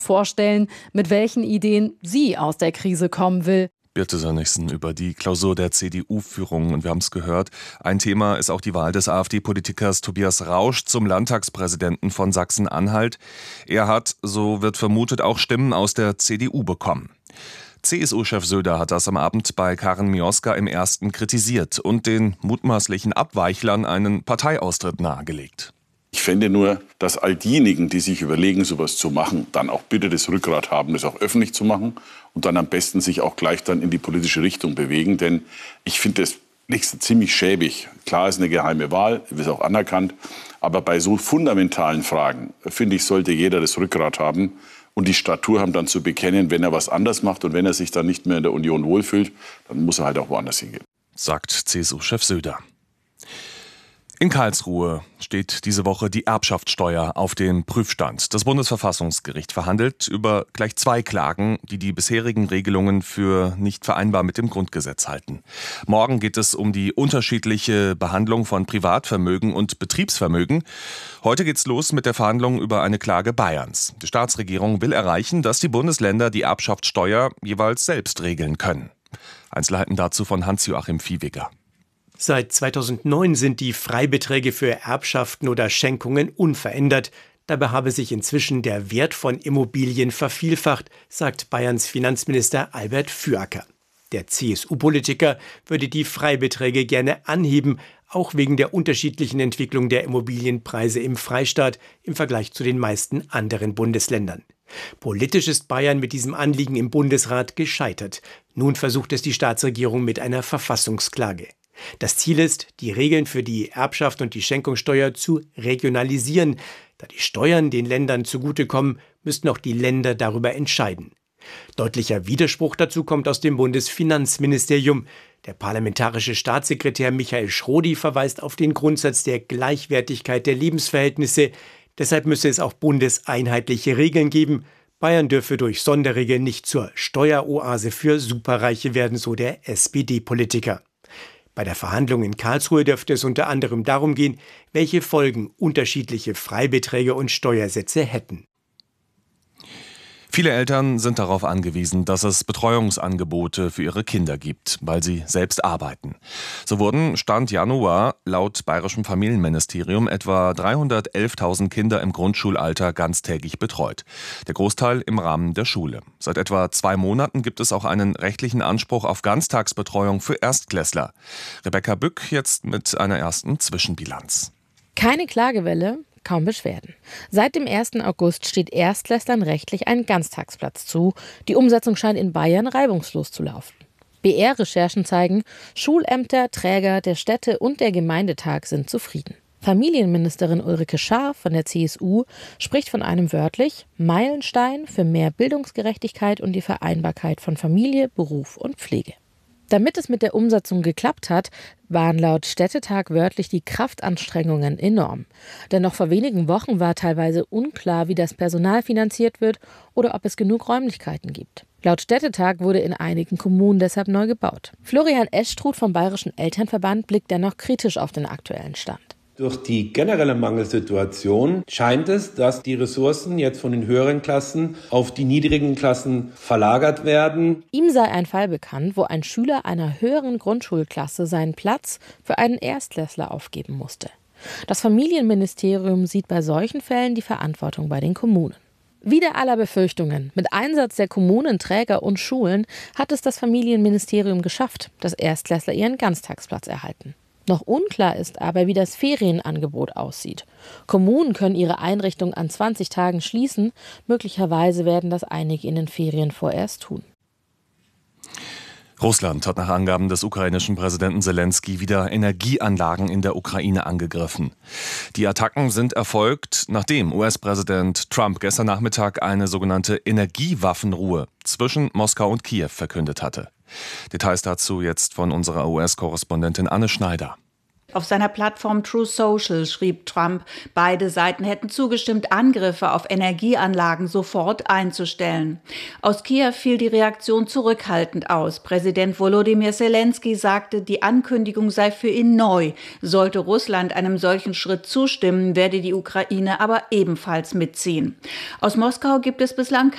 vorstellen, mit welchen Ideen sie aus der Krise kommen will. Birte Sönnigsen über die Klausur der CDU-Führung. Und wir haben es gehört, ein Thema ist auch die Wahl des AfD-Politikers Tobias Rausch zum Landtagspräsidenten von Sachsen-Anhalt. Er hat, so wird vermutet, auch Stimmen aus der CDU bekommen. CSU-Chef Söder hat das am Abend bei Karin Mioska im Ersten kritisiert und den mutmaßlichen Abweichlern einen Parteiaustritt nahegelegt. Ich fände nur, dass all diejenigen, die sich überlegen, sowas zu machen, dann auch bitte das Rückgrat haben, das auch öffentlich zu machen und dann am besten sich auch gleich dann in die politische Richtung bewegen. Denn ich finde das ziemlich schäbig. Klar ist eine geheime Wahl, ist auch anerkannt. Aber bei so fundamentalen Fragen, finde ich, sollte jeder das Rückgrat haben und die Statur haben, dann zu bekennen, wenn er was anders macht und wenn er sich dann nicht mehr in der Union wohlfühlt, dann muss er halt auch woanders hingehen. Sagt CSU-Chef Söder. In Karlsruhe steht diese Woche die Erbschaftssteuer auf dem Prüfstand. Das Bundesverfassungsgericht verhandelt über gleich 2 Klagen, die die bisherigen Regelungen für nicht vereinbar mit dem Grundgesetz halten. Morgen geht es um die unterschiedliche Behandlung von Privatvermögen und Betriebsvermögen. Heute geht's los mit der Verhandlung über eine Klage Bayerns. Die Staatsregierung will erreichen, dass die Bundesländer die Erbschaftssteuer jeweils selbst regeln können. Einzelheiten dazu von Hans-Joachim Viehweger. Seit 2009 sind die Freibeträge für Erbschaften oder Schenkungen unverändert. Dabei habe sich inzwischen der Wert von Immobilien vervielfacht, sagt Bayerns Finanzminister Albert Füracker. Der CSU-Politiker würde die Freibeträge gerne anheben, auch wegen der unterschiedlichen Entwicklung der Immobilienpreise im Freistaat im Vergleich zu den meisten anderen Bundesländern. Politisch ist Bayern mit diesem Anliegen im Bundesrat gescheitert. Nun versucht es die Staatsregierung mit einer Verfassungsklage. Das Ziel ist, die Regeln für die Erbschaft und die Schenkungssteuer zu regionalisieren. Da die Steuern den Ländern zugutekommen, müssten auch die Länder darüber entscheiden. Deutlicher Widerspruch dazu kommt aus dem Bundesfinanzministerium. Der parlamentarische Staatssekretär Michael Schrodi verweist auf den Grundsatz der Gleichwertigkeit der Lebensverhältnisse. Deshalb müsse es auch bundeseinheitliche Regeln geben. Bayern dürfe durch Sonderregeln nicht zur Steueroase für Superreiche werden, so der SPD-Politiker. Bei der Verhandlung in Karlsruhe dürfte es unter anderem darum gehen, welche Folgen unterschiedliche Freibeträge und Steuersätze hätten. Viele Eltern sind darauf angewiesen, dass es Betreuungsangebote für ihre Kinder gibt, weil sie selbst arbeiten. So wurden Stand Januar laut Bayerischem Familienministerium etwa 311.000 Kinder im Grundschulalter ganztägig betreut. Der Großteil im Rahmen der Schule. Seit etwa 2 Monaten gibt es auch einen rechtlichen Anspruch auf Ganztagsbetreuung für Erstklässler. Rebecca Bück jetzt mit einer ersten Zwischenbilanz. Keine Klagewelle, kaum Beschwerden. Seit dem 1. August steht Erstklässlern rechtlich ein Ganztagsplatz zu. Die Umsetzung scheint in Bayern reibungslos zu laufen. BR-Recherchen zeigen, Schulämter, Träger der Städte und der Gemeindetag sind zufrieden. Familienministerin Ulrike Schaar von der CSU spricht von einem wörtlich Meilenstein für mehr Bildungsgerechtigkeit und die Vereinbarkeit von Familie, Beruf und Pflege. Damit es mit der Umsetzung geklappt hat, waren laut Städtetag wörtlich die Kraftanstrengungen enorm. Denn noch vor wenigen Wochen war teilweise unklar, wie das Personal finanziert wird oder ob es genug Räumlichkeiten gibt. Laut Städtetag wurde in einigen Kommunen deshalb neu gebaut. Florian Eschtrud vom Bayerischen Elternverband blickt dennoch kritisch auf den aktuellen Stand. Durch die generelle Mangelsituation scheint es, dass die Ressourcen jetzt von den höheren Klassen auf die niedrigen Klassen verlagert werden. Ihm sei ein Fall bekannt, wo ein Schüler einer höheren Grundschulklasse seinen Platz für einen Erstklässler aufgeben musste. Das Familienministerium sieht bei solchen Fällen die Verantwortung bei den Kommunen. Wider aller Befürchtungen, mit Einsatz der Kommunen, Träger und Schulen hat es das Familienministerium geschafft, dass Erstklässler ihren Ganztagsplatz erhalten. Noch unklar ist aber, wie das Ferienangebot aussieht. Kommunen können ihre Einrichtung an 20 Tagen schließen. Möglicherweise werden das einige in den Ferien vorerst tun. Russland hat nach Angaben des ukrainischen Präsidenten Selenskyj wieder Energieanlagen in der Ukraine angegriffen. Die Attacken sind erfolgt, nachdem US-Präsident Trump gestern Nachmittag eine sogenannte Energiewaffenruhe zwischen Moskau und Kiew verkündet hatte. Details dazu jetzt von unserer US-Korrespondentin Anne Schneider. Auf seiner Plattform Truth Social schrieb Trump, beide Seiten hätten zugestimmt, Angriffe auf Energieanlagen sofort einzustellen. Aus Kiew fiel die Reaktion zurückhaltend aus. Präsident Volodymyr Selenskyj sagte, die Ankündigung sei für ihn neu. Sollte Russland einem solchen Schritt zustimmen, werde die Ukraine aber ebenfalls mitziehen. Aus Moskau gibt es bislang